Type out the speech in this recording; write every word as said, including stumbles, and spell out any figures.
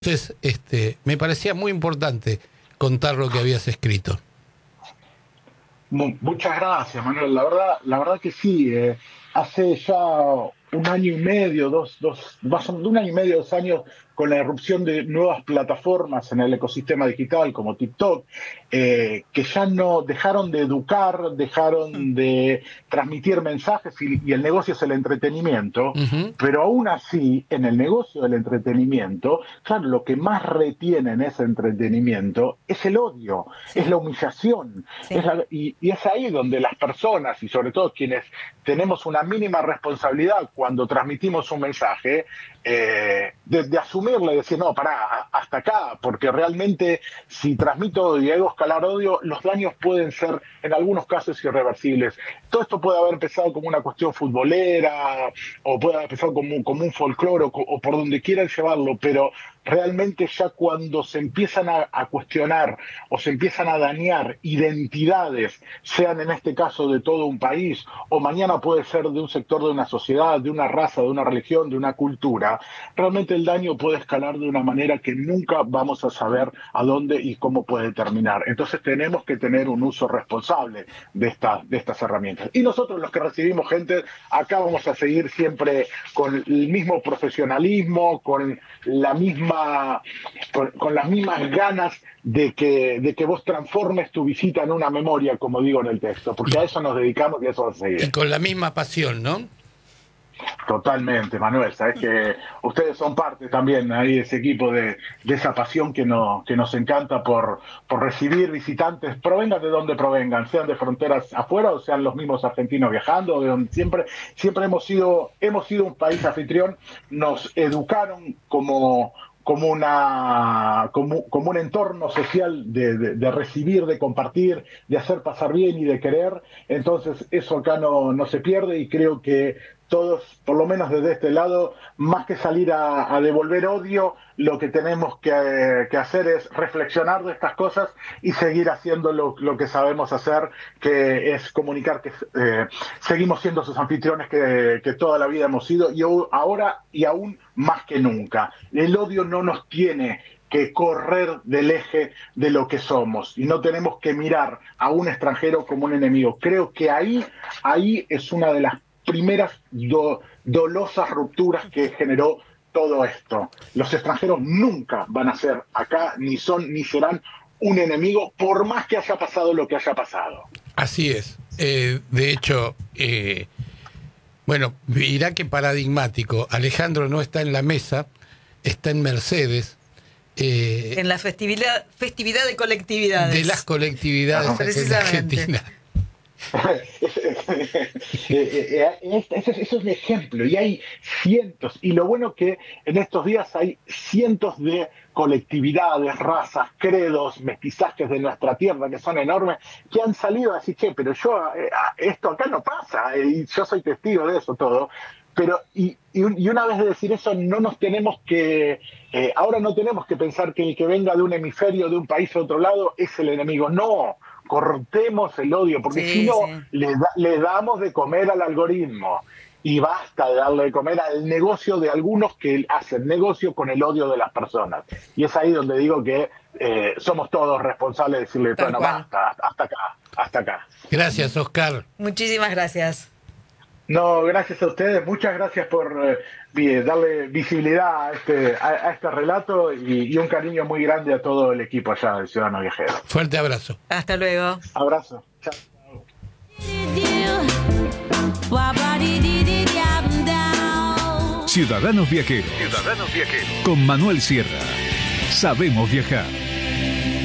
Entonces, este, me parecía muy importante contar lo que habías escrito. Muchas gracias, Manuel. La verdad, la verdad que sí. Eh, hace ya un año y medio, dos, dos, más o menos un año y medio, dos años, con la irrupción de nuevas plataformas en el ecosistema digital como TikTok, eh, que ya no dejaron de educar, dejaron de transmitir mensajes y, y el negocio es el entretenimiento. Uh-huh. Pero aún así, en el negocio del entretenimiento, claro, lo que más retiene en ese entretenimiento es el odio, Sí. es la humillación. Sí. Es la- y, y es ahí donde las personas, y sobre todo quienes tenemos una mínima responsabilidad cuando transmitimos un mensaje, eh, de, de asumirle y decir, no, pará, hasta acá, porque realmente si transmito odio y hago escalar odio, los daños pueden ser en algunos casos irreversibles. Todo esto puede haber empezado como una cuestión futbolera, o puede haber empezado como, un- como un folclore, o, o por donde quieran llevarlo, pero realmente ya cuando se empiezan a, a cuestionar o se empiezan a dañar identidades, sean en este caso de todo un país, o mañana puede ser de un sector de una sociedad, de una raza, de una religión, de una cultura, realmente el daño puede escalar de una manera que nunca vamos a saber a dónde y cómo puede terminar. Entonces tenemos que tener un uso responsable de, esta, de estas herramientas. Y nosotros los que recibimos gente, acá vamos a seguir siempre con el mismo profesionalismo, con la misma Con, con las mismas ganas de que, de que vos transformes tu visita en una memoria, como digo en el texto, porque a eso nos dedicamos y a eso vamos a seguir. Y con la misma pasión, ¿no? Totalmente, Manuel, sabes que ustedes son parte también ahí de ese equipo, de, de esa pasión que, no, que nos encanta por, por recibir visitantes, provengan de donde provengan, sean de fronteras afuera o sean los mismos argentinos viajando, de donde siempre, siempre hemos sido, hemos sido un país anfitrión, nos educaron como como una como, como un entorno social de, de, de recibir, de compartir, de hacer pasar bien y de querer. Entonces eso acá no, no se pierde y creo que todos, por lo menos desde este lado, más que salir a, a devolver odio, lo que tenemos que, que hacer es reflexionar de estas cosas y seguir haciendo lo, lo que sabemos hacer, que es comunicar que eh, seguimos siendo sus anfitriones que, que toda la vida hemos sido y ahora y aún más que nunca. El odio no nos tiene que correr del eje de lo que somos y no tenemos que mirar a un extranjero como un enemigo. Creo que ahí, ahí es una de las primeras do, dolosas rupturas que generó todo esto. Los extranjeros nunca van a ser acá, ni son, ni serán un enemigo, por más que haya pasado lo que haya pasado. Así es. Eh, de hecho, eh, bueno, mirá qué paradigmático. Alejandro no está en la mesa, está en Mercedes. Eh, En la festividad, festividad de colectividades. De las colectividades Ajá. aquí en Precisamente. Argentina. Eso es un ejemplo y hay cientos, y lo bueno que en estos días hay cientos de colectividades, razas, credos, mestizajes de nuestra tierra que son enormes, que han salido a decir, che, pero yo, eh, esto acá no pasa, y yo soy testigo de eso todo. Pero, y, y una vez de decir eso, no nos tenemos que, eh, ahora no tenemos que pensar que el que venga de un hemisferio, de un país a otro lado, es el enemigo. No, cortemos el odio, porque Sí, si no, sí. le, da, le damos de comer al algoritmo. Y basta de darle de comer al negocio de algunos que hacen negocio con el odio de las personas. Y es ahí donde digo que eh, somos todos responsables de decirle, Tal bueno, cual. basta, hasta acá, hasta acá. Gracias, Oscar. Muchísimas gracias. No, gracias a ustedes, muchas gracias por eh, darle visibilidad a este, a, a este relato y, y un cariño muy grande a todo el equipo allá del Ciudadano Viajero. Fuerte abrazo. Hasta luego. Abrazo. Chao. Ciudadanos Viajeros. Ciudadanos Viajeros. Con Manuel Sierra. Sabemos viajar.